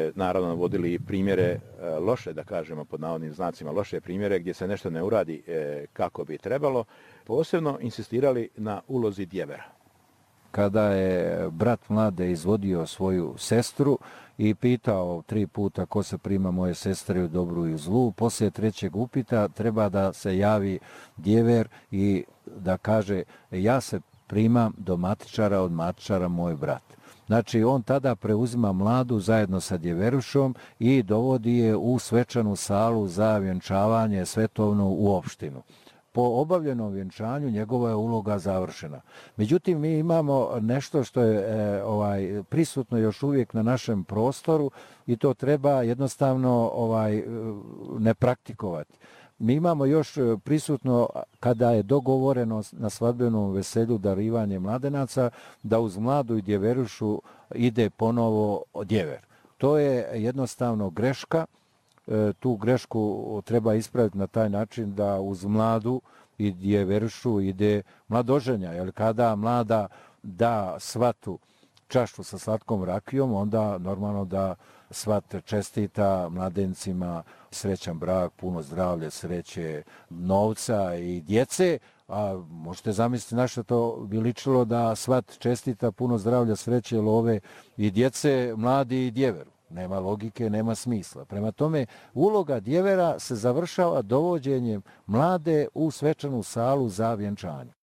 ste naravno vodili i primjere loše, da kažemo pod navodnim znacima, loše primjere gdje se nešto ne uradi kako bi trebalo, posebno insistirali na ulozi djevera. Kada je brat Mlade izvodio svoju sestru i pitao 3 puta ko se prima moje sestre u dobru i u zlu, poslije 3. upita treba da se javi djever i da kaže ja se primam do matičara, od matičara moj brat. Znači, on tada preuzima Mladu zajedno sa djeverušom i dovodi je u svečanu salu za vjenčavanje svetovno u opštinu. Po obavljenom vjenčanju njegova je uloga završena. Međutim, mi imamo nešto što je prisutno još uvijek na našem prostoru i to treba jednostavno ne praktikovati. Mi imamo još prisutno, kada je dogovoreno na svadbenom veselju darivanje mladenaca, da uz Mladu i djeverušu ide ponovo djever. To je jednostavno greška. Tu grešku treba ispraviti na taj način da uz Mladu i djeverušu ide mladoženja. Jer kada Mlada da svatu čašu sa slatkom rakijom, onda normalno da svat čestita mladencima srećan brak, puno zdravlja, sreće, novca i djece. A možete zamisliti na što to bi ličilo da svat čestita puno zdravlja, sreće, love i djece, mladi i djeveru. Nema logike, nema smisla. Prema tome, uloga djevera se završava dovođenjem Mlade u svečanu salu za vjenčanje.